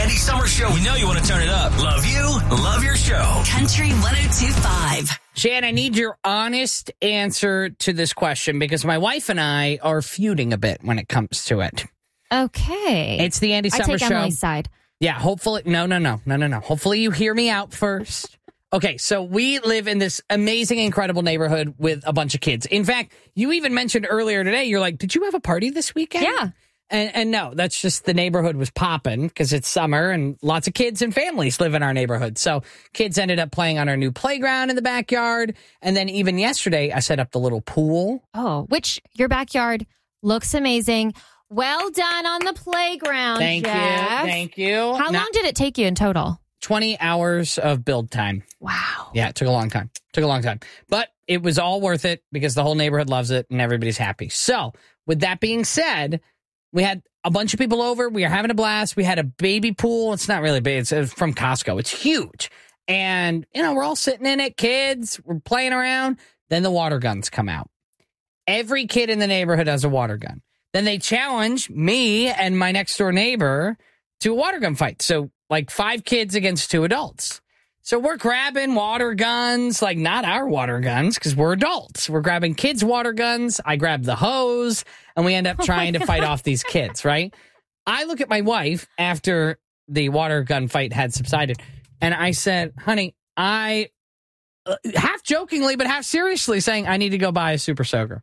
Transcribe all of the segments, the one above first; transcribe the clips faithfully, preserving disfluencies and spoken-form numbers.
Andy Summers Show. We know you want to turn it up. Love you. Love your show. Country one oh two point five. Shan, I need your honest answer to this question because my wife and I are feuding a bit when it comes to it. Okay. It's the Andy I Summers take Show. Emily's side. Yeah, hopefully. No, no, no, no, no, no. Hopefully you hear me out first. Okay, so we live in this amazing, incredible neighborhood with a bunch of kids. In fact, you even mentioned earlier today, you're like, did you have a party this weekend? Yeah. And, and no, that's just the neighborhood was popping because it's summer and lots of kids and families live in our neighborhood. So kids ended up playing on our new playground in the backyard. And then even yesterday, I set up the little pool. Oh, which your backyard looks amazing. Well done on the playground, Thank Jeff. you. Thank you. How Now, long did it take you in total? twenty hours of build time. Wow. Yeah, it took a long time. Took a long time. But it was all worth it because the whole neighborhood loves it and everybody's happy. So, with that being said, we had a bunch of people over. We are having a blast. We had a baby pool. It's not really big. It's uh, from Costco. It's huge. And, you know, we're all sitting in it, kids. We're playing around. Then the water guns come out. Every kid in the neighborhood has a water gun. Then they challenge me and my next door neighbor to a water gun fight. So, like five kids against two adults. So we're grabbing water guns, like not our water guns because we're adults. We're grabbing kids' water guns. I grab the hose and we end up trying to fight off these kids, right? I look at my wife after the water gun fight had subsided and I said, honey, I uh, half jokingly, but half seriously saying I need to go buy a super soaker.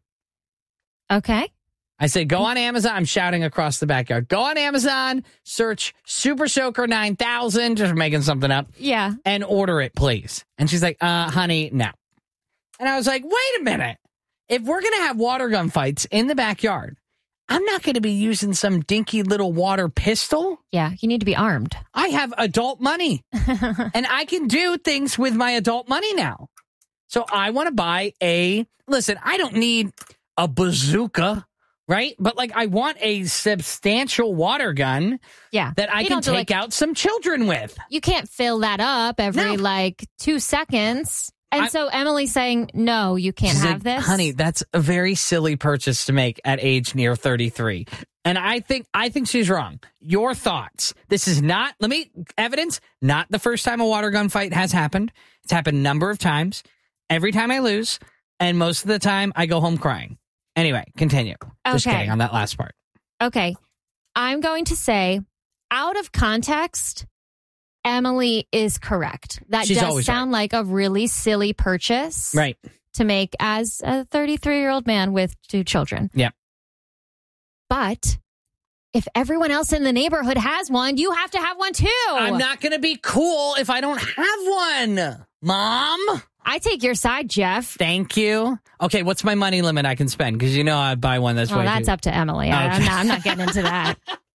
Okay. I said, go on Amazon. I'm shouting across the backyard. Go on Amazon, search Super Soaker nine thousand, just making something up. Yeah. And order it, please. And she's like, uh, honey, no. And I was like, wait a minute. If we're going to have water gun fights in the backyard, I'm not going to be using some dinky little water pistol. Yeah, you need to be armed. I have adult money. And I can do things with my adult money now. So I want to buy a, listen, I don't need a bazooka. Right? But like, I want a substantial water gun Yeah. that I You can don't do, take like- out some children with. You can't fill that up every No. like two seconds. And I- so Emily's saying, no, you can't She's have like, this. honey, that's a very silly purchase to make at age near thirty-three. And I think, I think she's wrong. Your thoughts. This is not, let me, evidence, not the first time a water gun fight has happened. It's happened a number of times. Every time I lose. And most of the time I go home crying. Anyway, continue. Just Okay. kidding on that last part. Okay. I'm going to say, out of context, Emily is correct. That She's does always sound like a really silly purchase Right. to make as a thirty-three-year-old man with two children. Yeah. But if everyone else in the neighborhood has one, you have to have one too. I'm not going to be cool if I don't have one. Mom? I take your side, Jeff. Thank you. Okay, what's my money limit I can spend? Because you know I'd buy one that's Well, way that's too- up to Emily. I, I'm, Okay. not, I'm not getting into that.